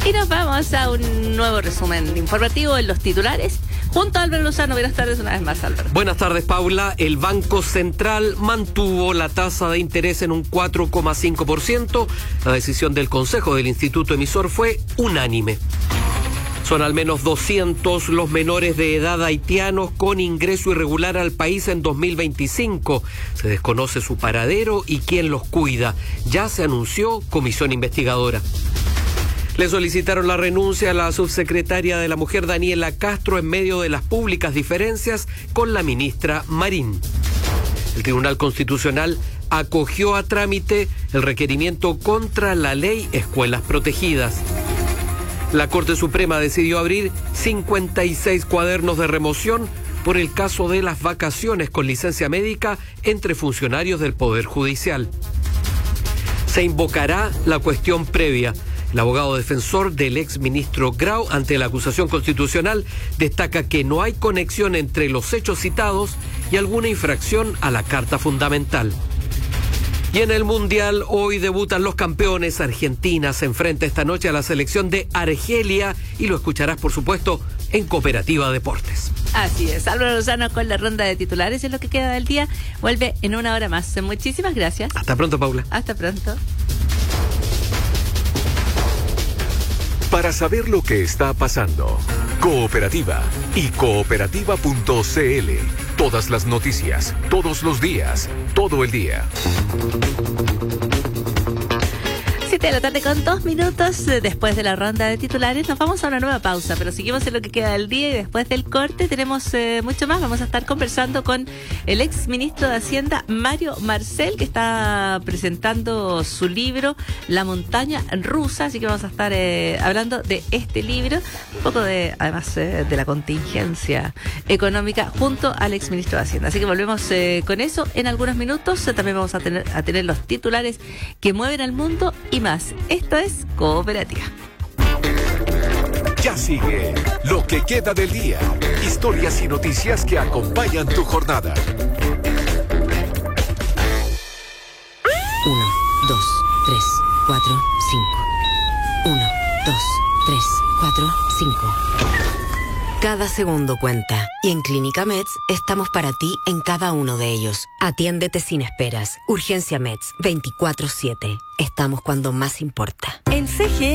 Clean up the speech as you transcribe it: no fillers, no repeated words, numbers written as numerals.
Y nos vamos a un nuevo resumen informativo en los titulares. Junto a Álvaro Lozano. Buenas tardes una vez más, Álvaro. Buenas tardes, Paula. El Banco Central mantuvo la tasa de interés en un 4,5%. La decisión del Consejo del Instituto Emisor fue unánime. Son al menos 200 los menores de edad haitianos con ingreso irregular al país en 2025. Se desconoce su paradero y quién los cuida. Ya se anunció comisión investigadora. Le solicitaron la renuncia a la subsecretaria de la Mujer, Daniela Castro, en medio de las públicas diferencias con la ministra Marín. El Tribunal Constitucional acogió a trámite el requerimiento contra la ley Escuelas Protegidas. La Corte Suprema decidió abrir 56 cuadernos de remoción por el caso de las vacaciones con licencia médica entre funcionarios del Poder Judicial. Se invocará la cuestión previa. El abogado defensor del exministro Grau, ante la acusación constitucional, destaca que no hay conexión entre los hechos citados y alguna infracción a la Carta Fundamental. Y en el Mundial, hoy debutan los campeones. Argentina se enfrenta esta noche a la selección de Argelia y lo escucharás, por supuesto, en Cooperativa Deportes. Así es, Álvaro Lozano con la ronda de titulares es lo que queda del día. Vuelve en una hora más. Muchísimas gracias. Hasta pronto, Paula. Hasta pronto. Para saber lo que está pasando, Cooperativa y cooperativa.cl. Todas las noticias, todos los días, todo el día. 7 de la tarde con 2 minutos. Después de la ronda de titulares nos vamos a una nueva pausa, pero seguimos en lo que queda del día y después del corte tenemos mucho más. Vamos a estar conversando con el ex ministro de Hacienda, Mario Marcel, que está presentando su libro La Montaña Rusa, así que vamos a estar hablando de este libro, un poco además de la contingencia económica junto al ex ministro de Hacienda. Así que volvemos con eso en algunos minutos. También vamos a tener los titulares que mueven al mundo y más. Esto es Cooperativa. Ya sigue lo que queda del día. Historias y noticias que acompañan tu jornada. 1, 2, 3, 4, 5. 1, 2, 3, 4, 5. Cada segundo cuenta y en Clínica Meds estamos para ti en cada uno de ellos. Atiéndete sin esperas. Urgencia Meds 24/7. Estamos cuando más importa. En CGE